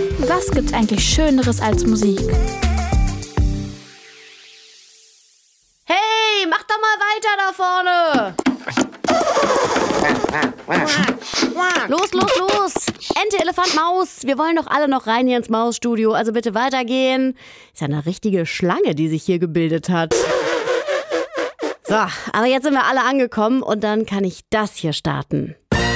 Was gibt's eigentlich Schöneres als Musik? Hey, mach doch mal weiter da vorne! Los, los, los! Ente, Elefant, Maus! Wir wollen doch alle noch rein hier ins Mausstudio, also bitte weitergehen. Ist ja eine richtige Schlange, die sich hier gebildet hat. So, aber jetzt sind wir alle angekommen und dann kann ich das hier starten.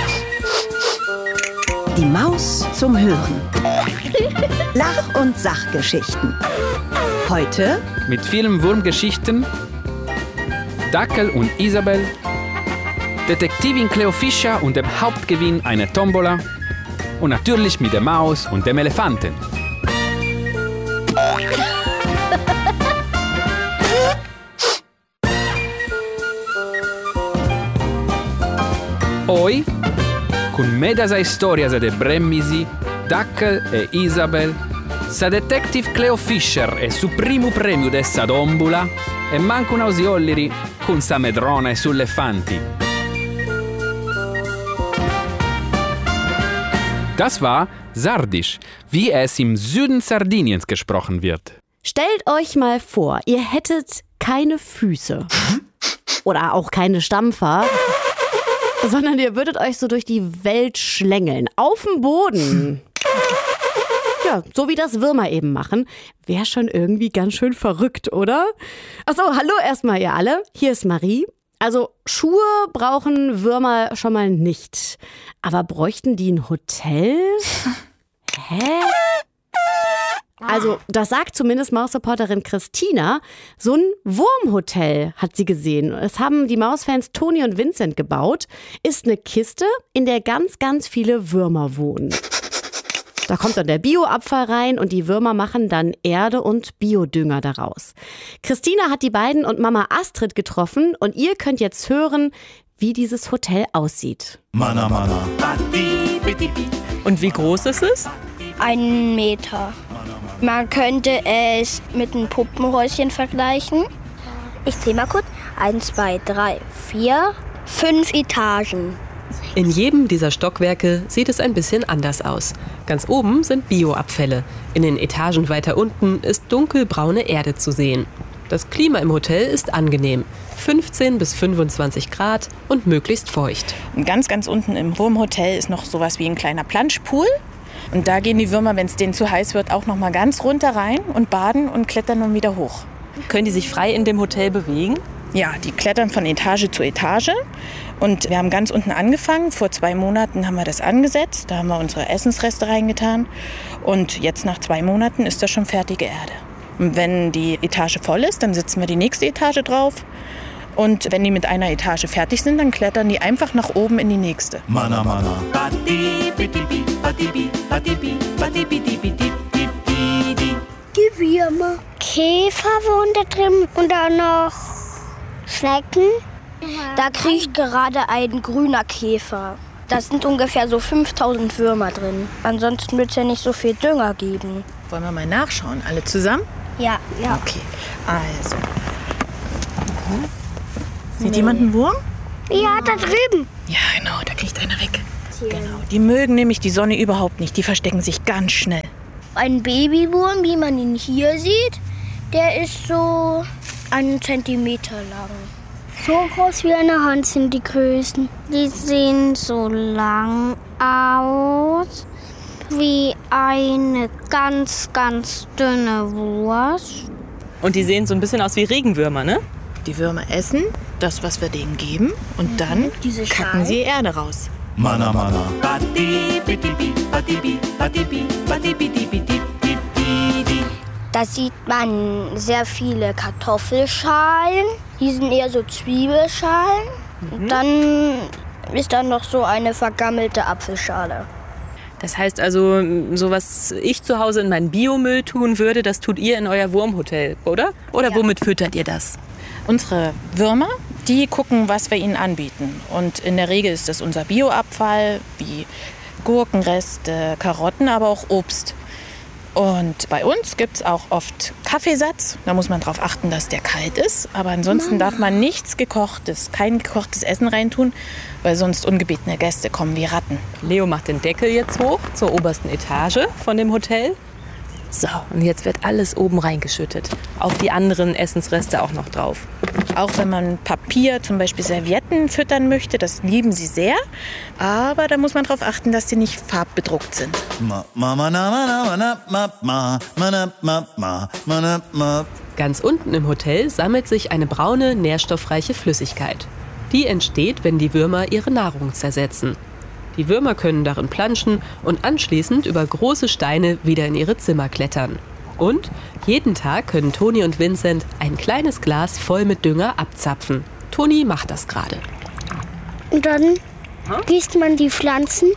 Die Maus zum Hören. Lach- und Sachgeschichten. Heute mit vielen Wurmgeschichten, Dackel und Isabel, Detektivin Cleo Fischer und dem Hauptgewinn einer Tombola und natürlich mit der Maus und dem Elefanten. Hoy, con me dessa storia de Bremmisi, Dackel e Isabel, sa Detective Cleo Fischer e su primo premio dessa tombola e manco un ausiolleri con sa medrona e sull'elefanti. Das war Sardisch, wie es im Süden Sardiniens gesprochen wird. Stellt euch mal vor, ihr hättet keine Füße oder auch keine Stampfer, sondern ihr würdet euch so durch die Welt schlängeln, auf dem Boden. Ja, so wie das Würmer eben machen. Wäre schon irgendwie ganz schön verrückt, oder? Achso, hallo erstmal ihr alle. Hier ist Marie. Also Schuhe brauchen Würmer schon mal nicht. Aber bräuchten die ein Hotel? Hä? Also das sagt zumindest Mausreporterin Christina. So ein Wurmhotel hat sie gesehen. Es haben die Mausfans Toni und Vincent gebaut. Ist eine Kiste, in der ganz, ganz viele Würmer wohnen. Da kommt dann der Bioabfall rein und die Würmer machen dann Erde und Biodünger daraus. Christina hat die beiden und Mama Astrid getroffen und ihr könnt jetzt hören, wie dieses Hotel aussieht. Mana, mana. Und wie groß ist es? 1 Meter. Man könnte es mit einem Puppenhäuschen vergleichen. Ich zähle mal kurz. 1, 2, 3, 4, 5 Etagen. In jedem dieser Stockwerke sieht es ein bisschen anders aus. Ganz oben sind Bioabfälle. In den Etagen weiter unten ist dunkelbraune Erde zu sehen. Das Klima im Hotel ist angenehm. 15 bis 25 Grad und möglichst feucht. Und ganz, ganz unten im Wurmhotel ist noch sowas wie ein kleiner Planschpool. Und da gehen die Würmer, wenn es denen zu heiß wird, auch noch mal ganz runter rein und baden und klettern dann wieder hoch. Können die sich frei in dem Hotel bewegen? Ja, die klettern von Etage zu Etage. Und wir haben ganz unten angefangen. Vor 2 Monaten haben wir das angesetzt. Da haben wir unsere Essensreste reingetan. Und jetzt nach 2 Monaten ist das schon fertige Erde. Und wenn die Etage voll ist, dann setzen wir die nächste Etage drauf. Und wenn die mit einer Etage fertig sind, dann klettern die einfach nach oben in die nächste. Mana, mana. Die Würmer. Käfer wohnen da drin und dann noch Schnecken. Da kriecht gerade ein grüner Käfer. Da sind ungefähr so 5000 Würmer drin. Ansonsten wird es ja nicht so viel Dünger geben. Wollen wir mal nachschauen? Alle zusammen? Ja. Okay, also. Sieht jemand einen Wurm? Ja, da drüben. Ja, genau, da kriegt einer weg. Genau. Die mögen nämlich die Sonne überhaupt nicht. Die verstecken sich ganz schnell. Ein Babywurm, wie man ihn hier sieht, der ist so 1 Zentimeter lang. So groß wie eine Hand sind die Größen. Die sehen so lang aus wie eine ganz, ganz dünne Wurst. Und die sehen so ein bisschen aus wie Regenwürmer, ne? Die Würmer essen das, was wir denen geben, und dann Diese kacken sie Erde raus. Mana, mana. Da sieht man sehr viele Kartoffelschalen. Die sind eher so Zwiebelschalen. Und dann ist da noch so eine vergammelte Apfelschale. Das heißt also, so was ich zu Hause in meinen Biomüll tun würde, das tut ihr in euer Wurmhotel, oder? Oder Ja. womit füttert ihr das? Unsere Würmer, die gucken, was wir ihnen anbieten. Und in der Regel ist das unser Bioabfall, wie Gurkenreste, Karotten, aber auch Obst. Und bei uns gibt es auch oft Kaffeesatz. Da muss man darauf achten, dass der kalt ist. Aber ansonsten darf man nichts Gekochtes, kein gekochtes Essen reintun, weil sonst ungebetene Gäste kommen wie Ratten. Leo macht den Deckel jetzt hoch zur obersten Etage von dem Hotel. So, und jetzt wird alles oben reingeschüttet. Auf die anderen Essensreste auch noch drauf. Auch wenn man Papier, zum Beispiel Servietten, füttern möchte, das lieben sie sehr. Aber da muss man darauf achten, dass sie nicht farbbedruckt sind. Ganz unten im Hotel sammelt sich eine braune, nährstoffreiche Flüssigkeit. Die entsteht, wenn die Würmer ihre Nahrung zersetzen. Die Würmer können darin planschen und anschließend über große Steine wieder in ihre Zimmer klettern. Und jeden Tag können Toni und Vincent ein kleines Glas voll mit Dünger abzapfen. Toni macht das gerade. Und dann gießt man die Pflanzen.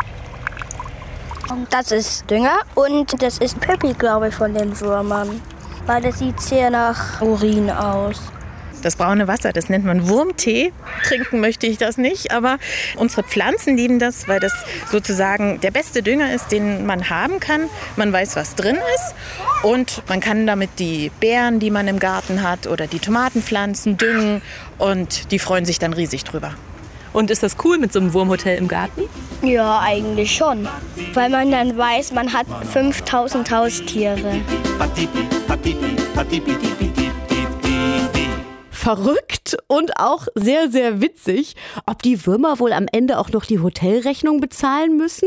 Das ist Dünger und das ist Pippi, glaube ich, von den Würmern. Weil das sieht sehr nach Urin aus. Das braune Wasser, das nennt man Wurmtee. Trinken möchte ich das nicht, aber unsere Pflanzen lieben das, weil das sozusagen der beste Dünger ist, den man haben kann. Man weiß, was drin ist und man kann damit die Beeren, die man im Garten hat oder die Tomatenpflanzen düngen und die freuen sich dann riesig drüber. Und ist das cool mit so einem Wurmhotel im Garten? Ja, eigentlich schon. Weil man dann weiß, man hat 5000 Haustiere. Verrückt und auch sehr, sehr witzig. Ob die Würmer wohl am Ende auch noch die Hotelrechnung bezahlen müssen?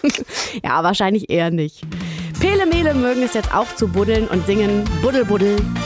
Ja, wahrscheinlich eher nicht. Pele Mele mögen es jetzt auch zu buddeln und singen Buddel, Buddel,